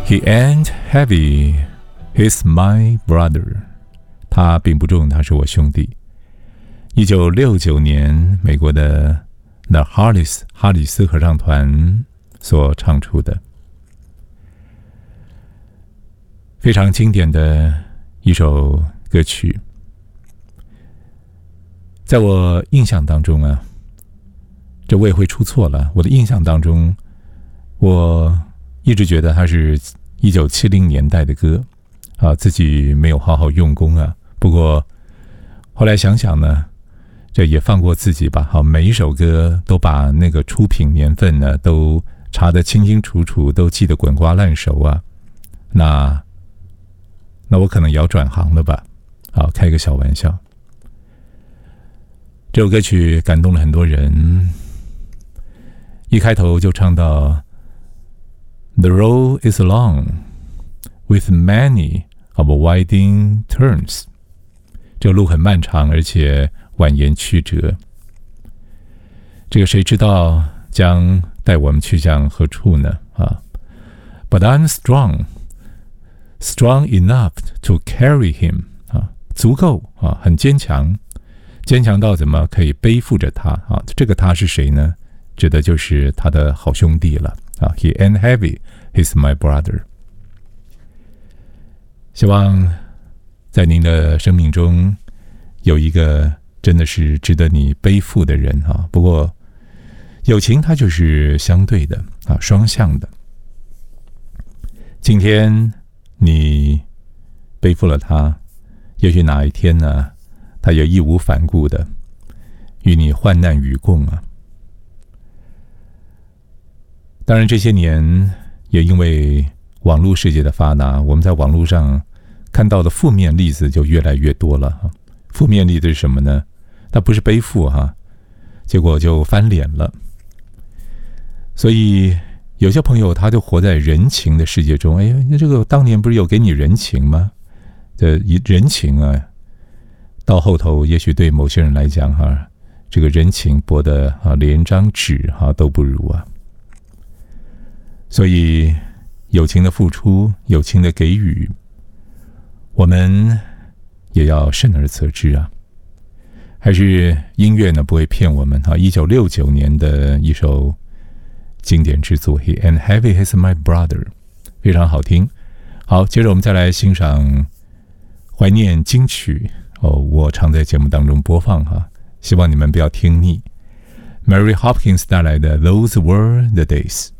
He ain't heavy, he's my brother. 他并不重，他是我兄弟。1969年，美国的 The Hollies 哈里斯合唱团所唱出的，非常经典的一首歌曲。在我印象当中啊，这我也会出错了。我的印象当中，我一直觉得它是1970年代的歌啊，自己没有好好用功啊。不过后来想想呢，这也放过自己吧。好，每一首歌都把那个出品年份呢都查得清清楚楚，都记得滚瓜烂熟啊。那我可能也要转行了吧？好，开个小玩笑。这首歌曲感动了很多人，一开头就唱到 The road is long, with many of winding turns. 这个路很漫长，而且蜿蜒曲折。这个谁知道将带我们去向何处呢？啊 ！But I'm strong enough to carry him. 啊，足够啊，很坚强，坚强到怎么可以背负着他啊？这个他是谁呢？指的就是他的好兄弟了啊 ！He ain't heavy, he's my brother. 希望在您的生命中有一个真的是值得你背负的人啊。不过友情它就是相对的啊，双向的。今天你背负了他，也许哪一天呢，他也义无反顾的与你患难与共啊。当然这些年也因为网络世界的发达，我们在网络上看到的负面例子就越来越多了。负面例子是什么呢？他不是背负结果就翻脸了。所以有些朋友他就活在人情的世界中。哎，这个当年不是有给你人情吗？这人情啊，到后头也许对某些人来讲这个人情薄的连张纸都不如啊。所以友情的付出，友情的给予，我们也要慎而责之啊。还是音乐呢不会骗我们1969年的一首经典之作 He ain't heavy, he's my brother， 非常好听。好，接着我们再来欣赏怀念金曲我常在节目当中播放希望你们不要听腻。Mary Hopkins 带来的 Those Were the Days。